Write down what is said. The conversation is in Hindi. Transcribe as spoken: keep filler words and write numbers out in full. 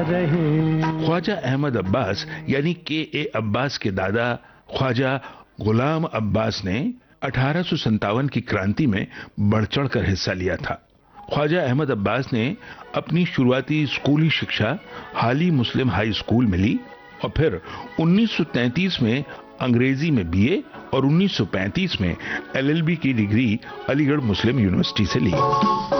ख्वाजा अहमद अब्बास यानी के ए अब्बास के दादा ख्वाजा गुलाम अब्बास ने अठारह सौ सत्तावन की क्रांति में बढ़ चढ़ कर हिस्सा लिया था। ख्वाजा अहमद अब्बास ने अपनी शुरुआती स्कूली शिक्षा हाली मुस्लिम हाई स्कूल में ली और फिर उन्नीस सौ तैंतीस में अंग्रेजी में बीए और उन्नीस सौ पैंतीस में एलएलबी की डिग्री अलीगढ़ मुस्लिम यूनिवर्सिटी से ली।